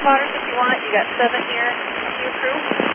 spotters if you want. You got 7 here. New crew.